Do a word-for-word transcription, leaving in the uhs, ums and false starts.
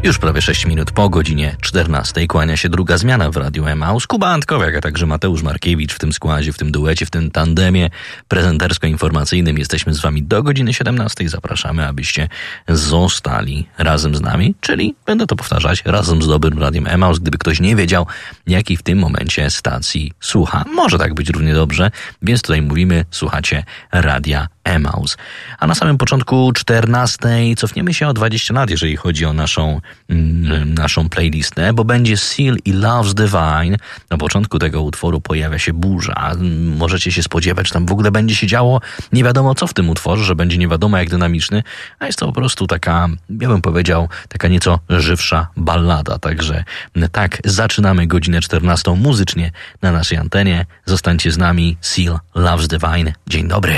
Już prawie sześć minut po godzinie czternastej kłania się druga zmiana w Radiu Emaus. Kuba Antkowiak, a także Mateusz Markiewicz w tym składzie, w tym duecie, w tym tandemie prezentersko-informacyjnym. Jesteśmy z wami do godziny siedemnastej. Zapraszamy, abyście zostali razem z nami, czyli, będę to powtarzać, razem z dobrym Radiem Emaus. Gdyby ktoś nie wiedział, jakiej w tym momencie stacji słucha, może tak być równie dobrze, więc tutaj mówimy, słuchacie Radia Emaus. A na samym początku czternastej cofniemy się o dwadzieścia lat, jeżeli chodzi o naszą, mm, naszą playlistę, bo będzie Seal i Love's Divine. Na początku tego utworu pojawia się burza. Możecie się spodziewać, że tam w ogóle będzie się działo nie wiadomo co w tym utworze, że będzie nie wiadomo jak dynamiczny, a jest to po prostu taka, ja bym powiedział, taka nieco żywsza ballada. Także tak, zaczynamy godzinę czternastą muzycznie na naszej antenie. Zostańcie z nami. Seal, Love's Divine. Dzień dobry.